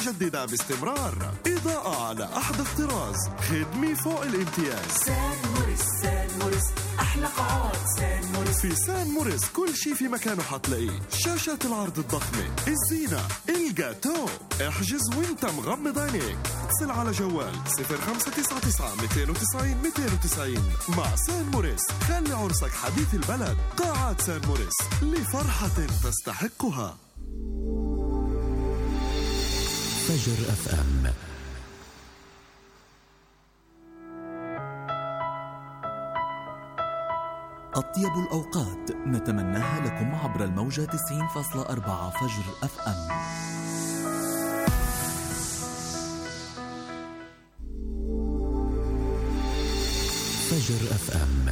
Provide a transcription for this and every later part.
متجددة باستمرار، إضاءة على أحدث طراز، خدمة فوق الامتياز. سان موريس أحلى قاعات سان موريس. في سان موريس كل شي في مكانه حتلاقيه، شاشات العرض الضخمة، الزينة، الجاتو. احجز وانت مغمض عينيك، اتصل على جوال 0599 290 290. مع سان موريس خلي عرسك حديث البلد. قاعات سان موريس لفرحة تستحقها. فجر FM. أطيب الأوقات نتمناها لكم عبر الموجة 90.4 فجر FM. فجر FM.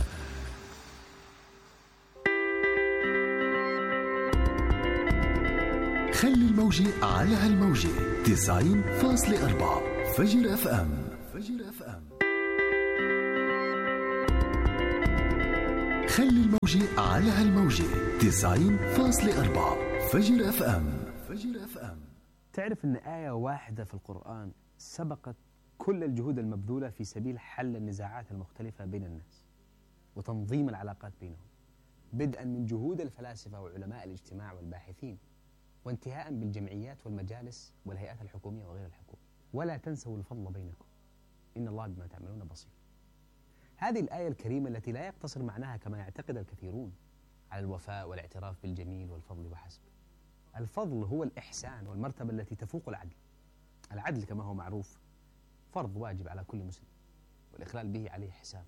خلي الموجة على هالموجة 90.4 فجر FM. فجر FM. خلي الموجة على هالموجة 90.4 فجر FM. فجر FM. تعرف أن آية واحدة في القرآن سبقت كل الجهود المبذولة في سبيل حل النزاعات المختلفة بين الناس وتنظيم العلاقات بينهم، بدءا من جهود الفلاسفة وعلماء الاجتماع والباحثين، وانتهاء بالجمعيات والمجالس والهيئات الحكومية وغير الحكومية. ولا تنسوا الفضل بينكم إن الله بما تعملون بصير. هذه الآية الكريمة التي لا يقتصر معناها كما يعتقد الكثيرون على الوفاء والاعتراف بالجميل والفضل وحسب. الفضل هو الإحسان والمرتبة التي تفوق العدل. العدل كما هو معروف فرض واجب على كل مسلم، والإخلال به عليه حساب.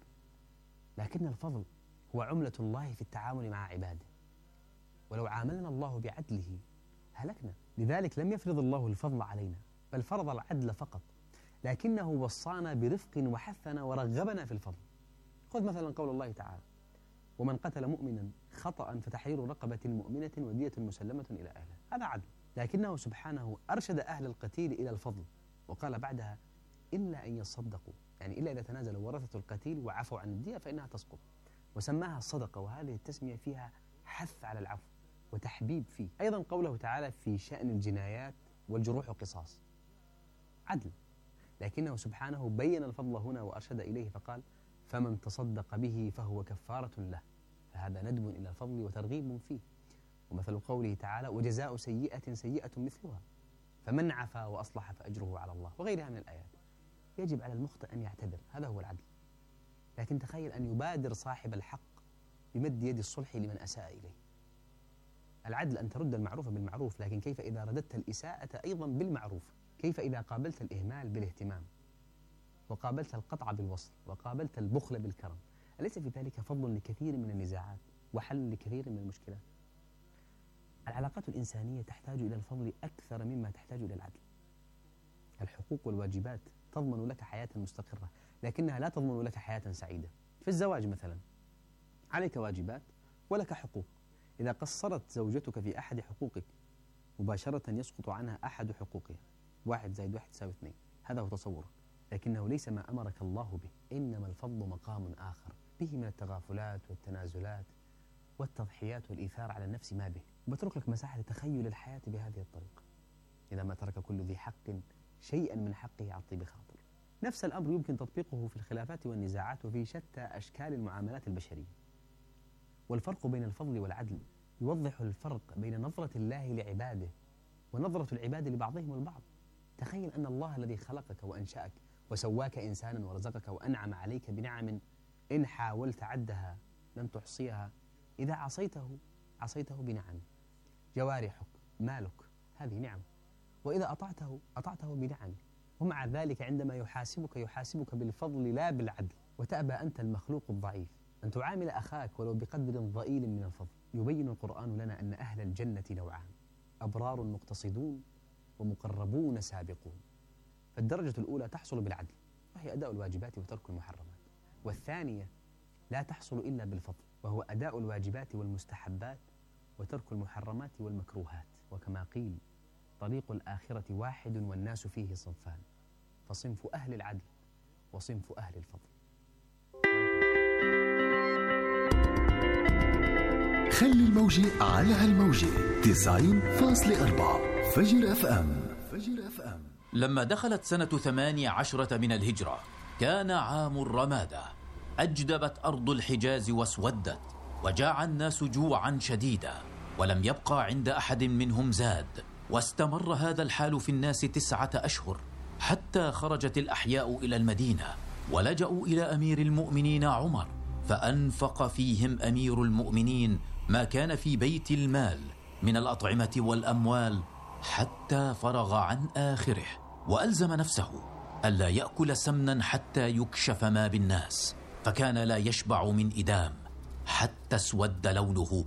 لكن الفضل هو عملة الله في التعامل مع عباده، ولو عاملنا الله بعدله هلكنا. لذلك لم يفرض الله الفضل علينا، بل فرض العدل فقط، لكنه وصانا برفق وحثنا ورغبنا في الفضل. خذ مثلا قول الله تعالى: ومن قتل مؤمنا خطأ فتحرير رقبة مؤمنة ودية مسلمة إلى أهله. هذا عدل، لكنه سبحانه أرشد أهل القتيل إلى الفضل، وقال بعدها: إلا أن يصدقوا، يعني إلا إذا تنازلوا ورثة القتيل وعفوا عن الدية فإنها تسقط، وسماها الصدقة، وهذه التسمية فيها حث على العفو وتحبيب فيه. أيضا قوله تعالى في شأن الجنايات: والجروح قصاص، عدل، لكنه سبحانه بين الفضل هنا وأرشد إليه فقال: فمن تصدق به فهو كفارة له، فهذا ندب إلى الفضل وترغيب فيه. ومثل قوله تعالى: وجزاء سيئة سيئة مثلها فمن عفا وأصلح فأجره على الله، وغيرها من الآيات. يجب على المخطئ أن يعتذر، هذا هو العدل. لكن تخيل أن يبادر صاحب الحق بمد يد الصلح لمن أساء إليه. العدل أن ترد المعروف بالمعروف، لكن كيف إذا رددت الإساءة أيضا بالمعروف؟ كيف إذا قابلت الإهمال بالاهتمام، وقابلت القطع بالوصل، وقابلت البخل بالكرم؟ أليس في ذلك فضل لكثير من النزاعات وحل لكثير من المشكلات؟ العلاقات الإنسانية تحتاج إلى الفضل أكثر مما تحتاج إلى العدل. الحقوق والواجبات تضمن لك حياة مستقرة، لكنها لا تضمن لك حياة سعيدة. في الزواج مثلا عليك واجبات ولك حقوق. إذا قصرت زوجتك في أحد حقوقك مباشرة يسقط عنها أحد حقوقها. 1 + 1 = 2، هذا هو تصورك، لكنه ليس ما أمرك الله به. إنما الفضل مقام آخر به من التغافلات والتنازلات والتضحيات والإيثار على النفس ما به. وبترك لك مساحة لتخيل الحياة بهذه الطريقة، إذا ما ترك كل ذي حق شيئا من حقه على طيب خاطر. نفس الأمر يمكن تطبيقه في الخلافات والنزاعات وفي شتى أشكال المعاملات البشرية. والفرق بين الفضل والعدل يوضح الفرق بين نظرة الله لعباده ونظرة العباد لبعضهم البعض. تخيل أن الله الذي خلقك وأنشأك وسواك إنسانا ورزقك وأنعم عليك بنعم إن حاولت عدها لن تحصيها. إذا عصيته بنعم. جوارحك، مالك، هذه نعم، وإذا أطعته بنعم. ومع ذلك عندما يحاسبك بالفضل لا بالعدل، وتأبى أنت المخلوق الضعيف أن تعامل أخاك ولو بقدر ضئيل من الفضل. يبين القرآن لنا أن أهل الجنة نوعان: أبرار مقتصدون ومقربون سابقون. فالدرجة الأولى تحصل بالعدل، وهي أداء الواجبات وترك المحرمات، والثانية لا تحصل إلا بالفضل، وهو أداء الواجبات والمستحبات وترك المحرمات والمكروهات. وكما قيل: طريق الآخرة واحد والناس فيه صنفان، فصنف أهل العدل وصنف أهل الفضل. خلي الموجة على هالموجة 90.4 فجر FM. فجر FM. FM. لما دخلت سنة 18 من الهجرة كان عام الرمادة. أجدبت أرض الحجاز واسودت، وجاع الناس جوعا شديدا، ولم يبقى عند أحد منهم زاد. واستمر هذا الحال في الناس 9 أشهر، حتى خرجت الأحياء إلى المدينة ولجأوا إلى أمير المؤمنين عمر، فأنفق فيهم أمير المؤمنين ما كان في بيت المال من الأطعمة والأموال حتى فرغ عن آخره، وألزم نفسه ألا يأكل سمنا حتى يكشف ما بالناس، فكان لا يشبع من إدام حتى اسود لونه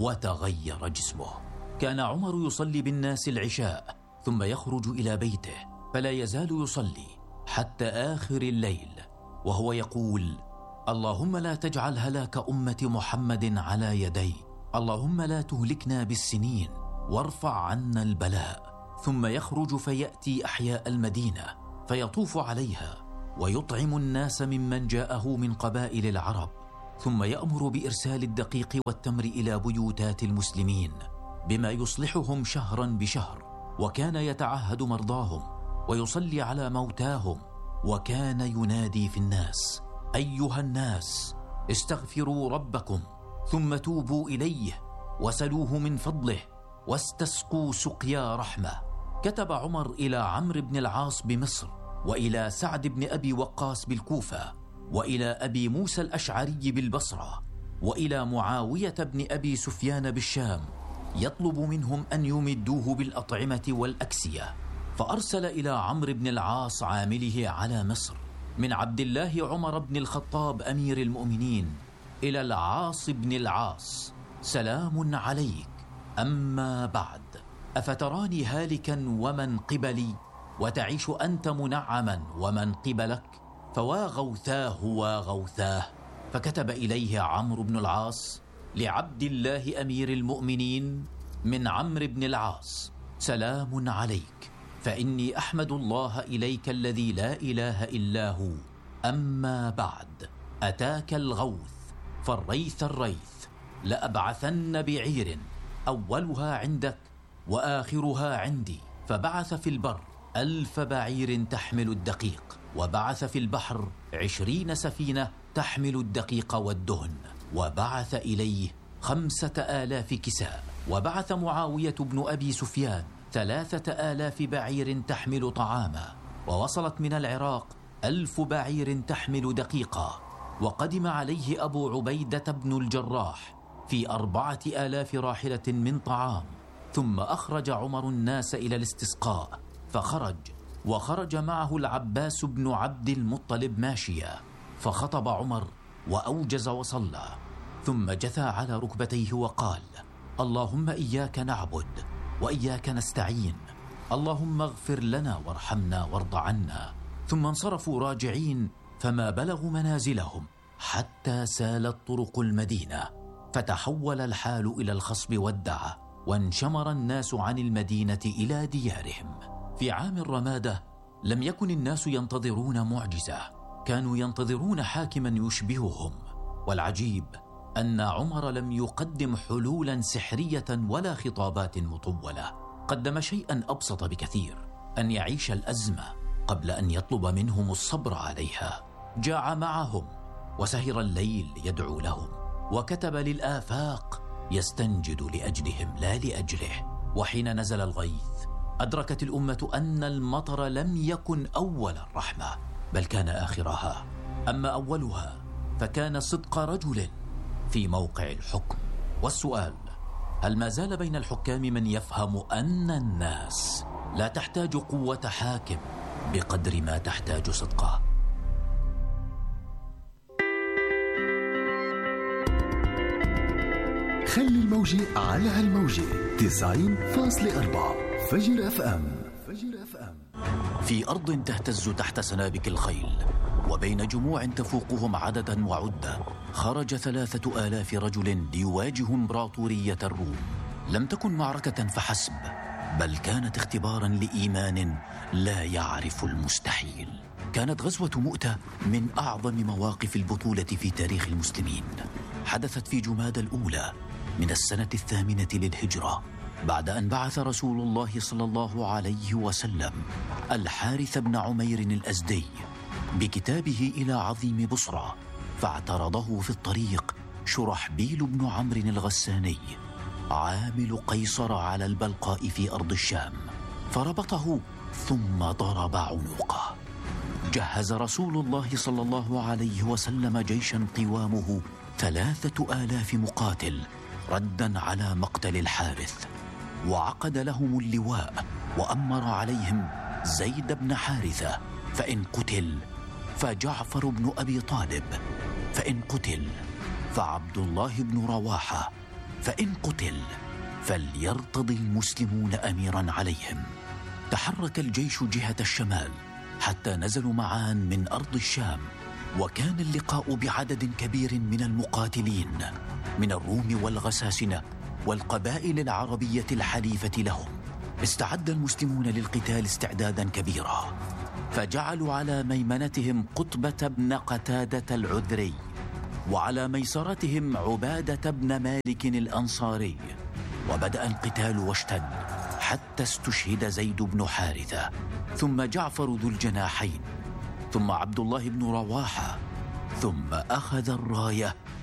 وتغير جسمه. كان عمر يصلي بالناس العشاء ثم يخرج إلى بيته، فلا يزال يصلي حتى آخر الليل وهو يقول: اللهم لا تجعل هلاك أمة محمد على يدي، اللهم لا تهلكنا بالسنين وارفع عنا البلاء. ثم يخرج فيأتي أحياء المدينة فيطوف عليها ويطعم الناس ممن جاءه من قبائل العرب، ثم يأمر بإرسال الدقيق والتمر إلى بيوتات المسلمين بما يصلحهم شهرا بشهر، وكان يتعهد مرضاهم ويصلي على موتاهم، وكان ينادي في الناس: أيها الناس استغفروا ربكم ثم توبوا إليه وسلوه من فضله واستسقوا سقيا رحمة. كتب عمر إلى عمرو بن العاص بمصر، وإلى سعد بن أبي وقاص بالكوفة، وإلى أبي موسى الأشعري بالبصرة، وإلى معاوية بن أبي سفيان بالشام، يطلب منهم أن يمدوه بالأطعمة والأكسية. فأرسل إلى عمرو بن العاص عامله على مصر من عبد الله عمر بن الخطاب أمير المؤمنين إلى العاص بن العاص: سلام عليك، أما بعد، أفتراني هالكا ومن قبلي، وتعيش أنت منعما ومن قبلك؟ فوا غوثاه وغوثاه. فكتب إليه عمرو بن العاص لعبد الله أمير المؤمنين من عمرو بن العاص: سلام عليك، فإني أحمد الله إليك الذي لا إله إلا هو، أما بعد، أتاك الغوث فالريث الريث، لأبعثن بعير أولها عندك وآخرها عندي. فبعث في البر 1000 بعير تحمل الدقيق، وبعث في البحر 20 سفينة تحمل الدقيق والدهن، وبعث إليه 5000 كساء. وبعث معاوية بن أبي سفيان 3000 بعير تحمل طعاما، ووصلت من العراق 1000 بعير تحمل دقيقا. وقدم عليه أبو عبيدة بن الجراح في 4000 راحلة من طعام. ثم أخرج عمر الناس إلى الاستسقاء، فخرج، وخرج معه العباس بن عبد المطلب ماشيا، فخطب عمر وأوجز وصلى، ثم جثى على ركبتيه وقال: اللهم إياك نعبد وإياك نستعين، اللهم اغفر لنا وارحمنا وارض عنا. ثم انصرفوا راجعين، فما بلغوا منازلهم حتى سالت طرق المدينة، فتحول الحال إلى الخصب والدعة، وانشمر الناس عن المدينة إلى ديارهم. في عام الرمادة لم يكن الناس ينتظرون معجزة، كانوا ينتظرون حاكما يشبههم. والعجيب أن عمر لم يقدم حلولا سحرية ولا خطابات مطولة، قدم شيئا أبسط بكثير: أن يعيش الأزمة قبل أن يطلب منهم الصبر عليها. جاع معهم وسهر الليل يدعو لهم، وكتب للآفاق يستنجد لأجلهم لا لأجله. وحين نزل الغيث أدركت الأمة أن المطر لم يكن أول الرحمة، بل كان آخرها. أما أولها فكان صدق رجل في موقع الحكم. والسؤال: هل ما زال بين الحكام من يفهم أن الناس لا تحتاج قوة حاكم بقدر ما تحتاج صدقه؟ خلي الموجة على هالموجة 90.4 فجر FM. في أرض تهتز تحت سنابك الخيل، وبين جموع تفوقهم عددا وعدة، خرج 3000 رجل ليواجهوا إمبراطورية الروم. لم تكن معركة فحسب، بل كانت اختبارا لإيمان لا يعرف المستحيل. كانت غزوة مؤتة من أعظم مواقف البطولة في تاريخ المسلمين. حدثت في جمادى الأولى من السنة 8 للهجرة، بعد أن بعث رسول الله صلى الله عليه وسلم الحارث بن عمير الأزدي بكتابه إلى عظيم بصرى، فاعترضه في الطريق شرحبيل بن عمرو الغساني عامل قيصر على البلقاء في أرض الشام، فربطه ثم ضرب عنقه. جهز رسول الله صلى الله عليه وسلم جيشا قوامه 3000 مقاتل ردا على مقتل الحارث، وعقد لهم اللواء وأمر عليهم زيد بن حارثة، فإن قتل فجعفر بن أبي طالب، فإن قتل فعبد الله بن رواحة، فإن قتل فليرتضي المسلمون أميرا عليهم. تحرك الجيش جهة الشمال حتى نزلوا معا من أرض الشام، وكان اللقاء بعدد كبير من المقاتلين من الروم والغساسنة والقبائل العربية الحليفة لهم. استعد المسلمون للقتال استعدادا كبيرا، فجعلوا على ميمنتهم قطبة بن قتادة العذري، وعلى ميسرتهم عبادة بن مالك الأنصاري، وبدأ القتال واشتد حتى استشهد زيد بن حارثة، ثم جعفر ذو الجناحين، ثم عبد الله بن رواحة، ثم أخذ الراية